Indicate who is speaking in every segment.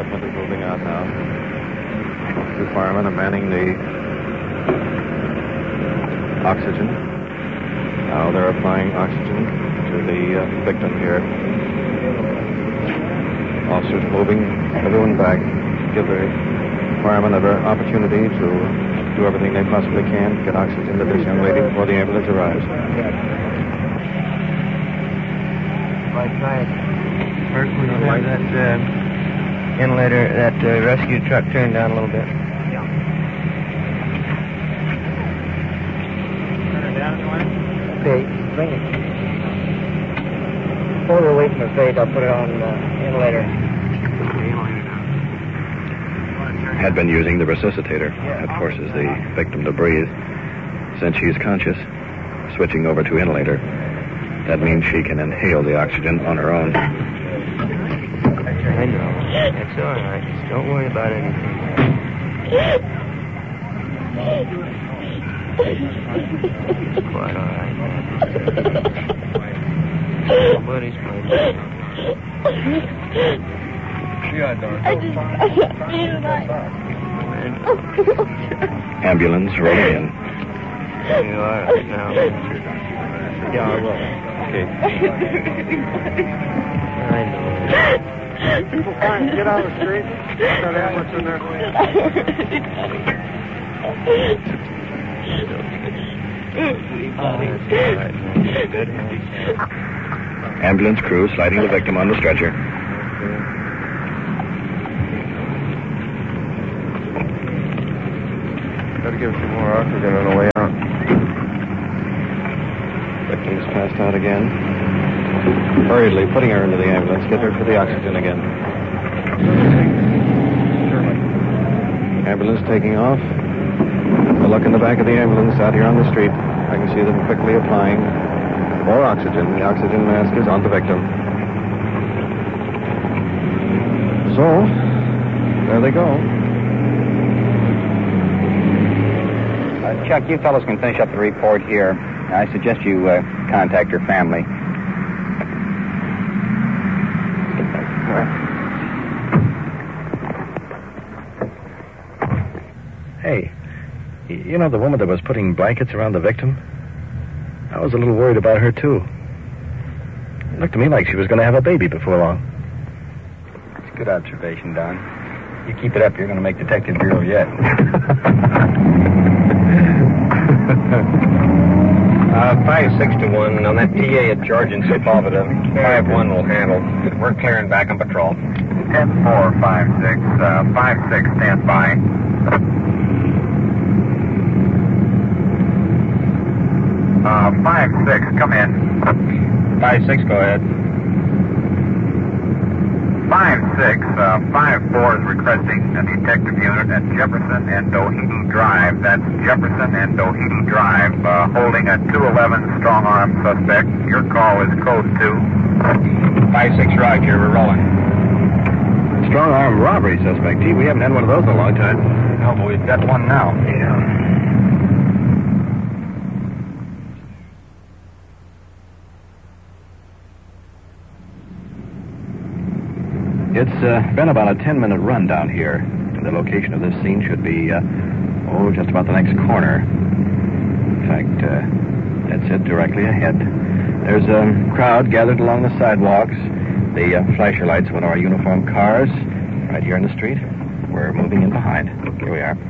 Speaker 1: equipment is moving out now. The firemen are manning the oxygen. Now they're applying oxygen to the victim here. Officers moving everyone back. Give the firemen every opportunity to do everything they possibly can to get oxygen to this young lady before the ambulance arrives.
Speaker 2: First, we have that inlater, that rescue truck turned down a little bit.
Speaker 3: Turn it down,
Speaker 2: Okay, bring it. Pull it away from the fade. I'll put it on inlater.
Speaker 1: Had been using the resuscitator that forces the victim to breathe. Since she's conscious, switching over to inhalator. That means she can inhale the oxygen on her own.
Speaker 2: I know. That's all right. Just don't worry about anything. It's quite all right, man. Nobody's playing.
Speaker 1: Ambulance rolling in.
Speaker 2: You are right now, man. Yeah, I will.
Speaker 1: Okay.
Speaker 2: I know.
Speaker 3: People fine. Get out of the street. Got ambulance in there.
Speaker 1: Ambulance crew sliding the victim on the stretcher.
Speaker 3: Gotta give some more oxygen on the way out.
Speaker 1: Victim's passed out again. Hurriedly putting her into the ambulance. Get her to the oxygen again. Ambulance taking off. A look in the back of the ambulance out here on the street. I can see them quickly applying more oxygen. The oxygen mask is on the victim. So, there they go.
Speaker 4: Chuck, you fellows can finish up the report here. I suggest you contact her family.
Speaker 1: Hey, you know the woman that was putting blankets around the victim? I was a little worried about her, too. It looked to me like she was going to have a baby before long.
Speaker 4: It's a good observation, Don. You keep it up, you're going to make Detective Bureau yet.
Speaker 5: 5-6 to 1 on that TA at George and Sepulveda. 5-1 will handle. We're clearing back on patrol.
Speaker 6: 10-4, 5-6. 5-6, stand by. 5-6, come in.
Speaker 5: 5-6, go ahead.
Speaker 6: 5-6, 5-4 is requesting a detective unit at Jefferson and Doheny Drive. That's Jefferson and Doheny Drive, holding a 211 strong-arm suspect. Your call is code 2.
Speaker 5: 5-6, Roger, we're rolling.
Speaker 1: Strong-arm robbery suspect. Gee, we haven't had one of those in a long time.
Speaker 6: No, but we've got one now.
Speaker 1: Yeah. It's been about a 10-minute run down here. The location of this scene should be, just about the next corner. In fact, that's it, directly ahead. There's a crowd gathered along the sidewalks. The flasher lights of one of our uniformed cars right here in the street. We're moving in behind. Here we are.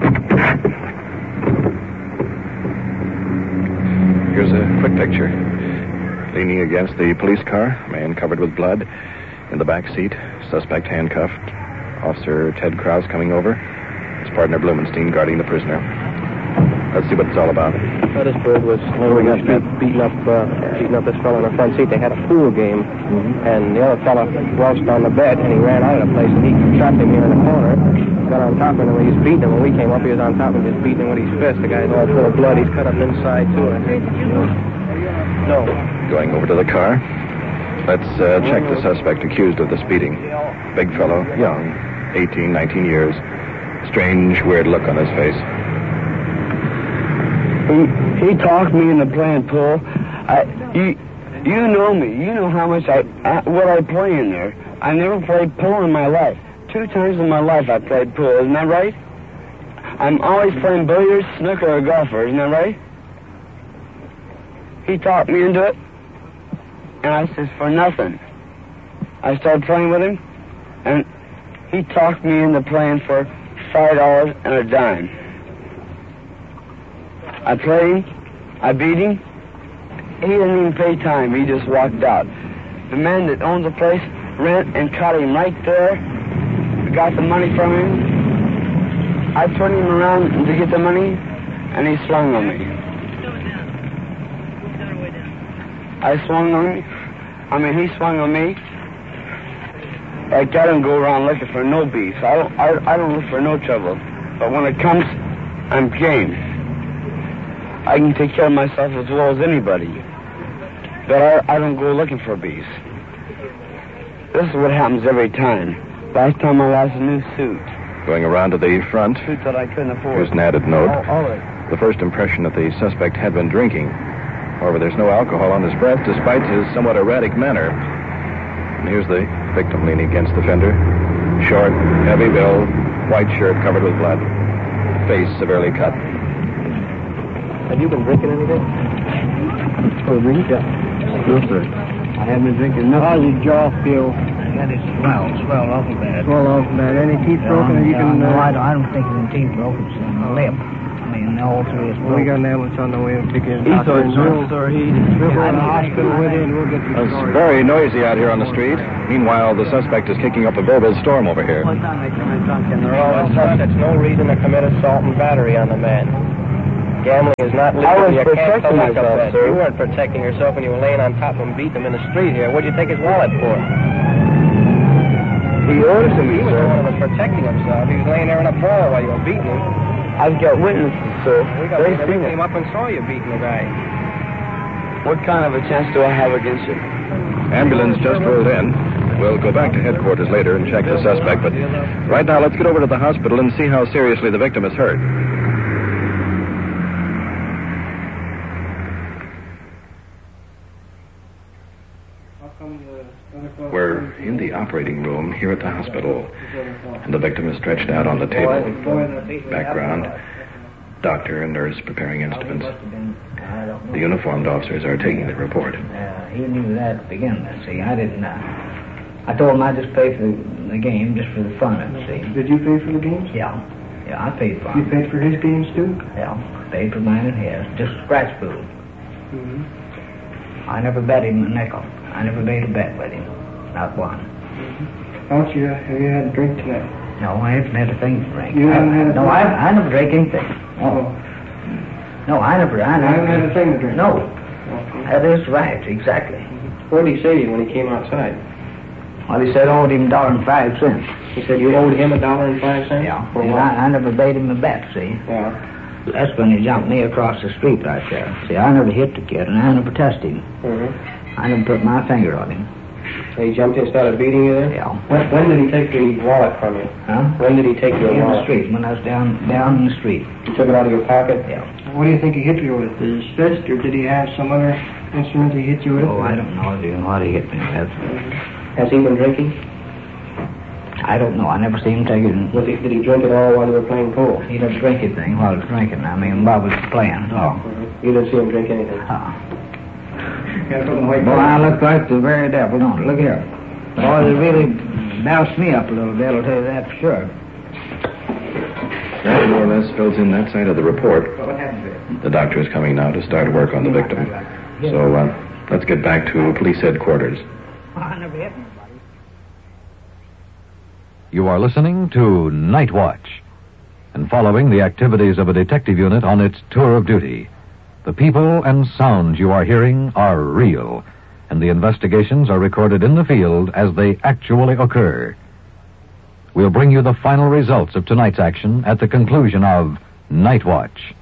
Speaker 1: Here's a quick picture. Leaning against the police car, a man covered with blood. In the back seat, suspect handcuffed. Officer Ted Krause coming over. His partner Blumenstein guarding the prisoner. Let's see what it's all about.
Speaker 2: Feathersburg was over the street beating up this fellow in the front seat. They had a pool game, and the other fellow waltzed on the bed, and he ran out of the place, and he trapped him here in the corner. Got on top of him, and he was beating him. When we came up, he was on top of him, just beating him with his fist. The guy's all full of blood. He's cut up inside, too. No.
Speaker 1: Going over to the car. Let's check the suspect accused of the speeding. Big fellow, young, 18, 19 years. Strange, weird look on his face.
Speaker 7: He talked me into playing pool. You know me. You know how much what I play in there. I never played pool in my life. 2 times in my life I played pool, isn't that right? I'm always playing billiards, snooker, or golfer, isn't that right? He talked me into it, and I said, for nothing. I started playing with him, and he talked me into playing for $5 and a dime. I played him, I beat him. He didn't even pay time, he just walked out. The man that owns the place ran and caught him right there, got the money from him. I turned him around to get the money, and he swung on me. I swung on him. He swung on me. Like, I don't go around looking for no beef. I don't look for no trouble. But when it comes, I'm game. I can take care of myself as well as anybody. But I don't go looking for beef. This is what happens every time. Last time I lost a new suit.
Speaker 1: Going around to the front.
Speaker 7: Suit that I couldn't afford.
Speaker 1: Here's an added note.
Speaker 7: All right.
Speaker 1: The first impression that the suspect had been drinking. However, there's no alcohol on his breath despite his somewhat erratic manner. And here's the victim leaning against the fender. Short, heavy build, white shirt covered with blood. Face severely cut.
Speaker 2: Have you been drinking anything?
Speaker 7: Oh, drink?
Speaker 2: Yeah.
Speaker 7: No, sir. I haven't been drinking nothing.
Speaker 3: How's your jaw feel?
Speaker 8: I got it swelled awful bad.
Speaker 3: Swell off bad. Any teeth broken? You can.
Speaker 8: No, I don't think the teeth broken. It's in the lip. I mean, all three is broken.
Speaker 3: We got an ambulance on the way. We'll take you to the
Speaker 7: He's so
Speaker 3: doctor.
Speaker 7: sore, he...
Speaker 3: We'll go to the hospital with you and we'll get you
Speaker 1: It's
Speaker 3: started.
Speaker 1: very noisy out here on the street. Meanwhile, the suspect is kicking up a verbal storm over here.
Speaker 7: One time I come in drunk and they're
Speaker 2: Well,
Speaker 7: all...
Speaker 2: that's no reason to commit assault and battery on the man. Gambling is not legal.
Speaker 7: I was
Speaker 2: You can't
Speaker 7: protecting
Speaker 2: collect a
Speaker 7: myself,
Speaker 2: bet.
Speaker 7: sir.
Speaker 2: You weren't protecting yourself when you were laying on top of him, beating him in the street here. What'd you take his wallet for?
Speaker 7: He orders to me,
Speaker 2: He was the
Speaker 7: sir.
Speaker 2: one that was protecting himself. He was laying there in a ball while you were beating him.
Speaker 7: I've got witnesses, sir.
Speaker 2: We
Speaker 7: They seen
Speaker 2: came
Speaker 7: it.
Speaker 2: up and saw you beating the guy.
Speaker 7: What kind of a chance do I have against you?
Speaker 1: Ambulance just rolled in. We'll go back to headquarters later and check the suspect, but right now let's get over to the hospital and see how seriously the victim is hurt. We're in the operating room here at the hospital, and the victim is stretched out on the table. Background, doctor and nurse preparing instruments. The uniformed officers are taking the report.
Speaker 8: He knew that to begin with. See, I didn't. I told him I'd just pay for the game just for the fun of it. See.
Speaker 3: Did you pay for the games?
Speaker 8: Yeah, I paid for
Speaker 3: You
Speaker 8: him.
Speaker 3: paid for his games too?
Speaker 8: Yeah, paid for mine and his. Just scratch food.
Speaker 3: Mm-hmm.
Speaker 8: I never bet him a nickel. I never made a bet with him. Not one.
Speaker 3: How much have you had a drink tonight?
Speaker 8: No, I haven't had a thing to drink.
Speaker 3: You haven't had a
Speaker 8: No,
Speaker 3: drink?
Speaker 8: I never drank anything. Oh. No, I never.
Speaker 3: I haven't had a thing to drink?
Speaker 8: No.
Speaker 3: Okay.
Speaker 8: That is right, exactly.
Speaker 2: What did he say to you when he came outside?
Speaker 8: Well, he said I owed him $1.05.
Speaker 2: He said you owed him $1.05?
Speaker 8: Yeah.
Speaker 2: For
Speaker 8: And
Speaker 2: what?
Speaker 8: I never made him a bet, see.
Speaker 2: Yeah.
Speaker 8: That's when he jumped me across the street right there. See, I never hit the kid, and I never touched him.
Speaker 2: Mm-hmm.
Speaker 8: I never put my finger on him.
Speaker 2: So he jumped in and started beating you there?
Speaker 8: Yeah.
Speaker 2: When did he take the wallet from you?
Speaker 8: Huh?
Speaker 2: When did he take your
Speaker 8: In the
Speaker 2: wallet?
Speaker 8: street, when I was down in the street.
Speaker 2: He took it out of your pocket?
Speaker 8: Yeah.
Speaker 3: What do you think he hit you with? His fist, or did he have some other instrument he hit you with?
Speaker 8: Oh, I don't know what he hit me with.
Speaker 2: Has he been drinking?
Speaker 8: I don't know. I never seen him take it.
Speaker 2: Did he drink at all while you were playing pool?
Speaker 8: He didn't drink anything while I was drinking. I mean, while I was playing. Oh.
Speaker 2: You didn't see him drink anything?
Speaker 8: Boy, I look like the very devil, don't I? Look here. Boy, they really doused me up a little bit, I'll tell you that for sure.
Speaker 1: That more or less fills in that side of the report. The doctor is coming now to start work on the victim. So let's get back to police headquarters.
Speaker 8: I never hit anybody.
Speaker 9: You are listening to Night Watch and following the activities of a detective unit on its tour of duty. The people and sounds you are hearing are real, and the investigations are recorded in the field as they actually occur. We'll bring you the final results of tonight's action at the conclusion of Night Watch.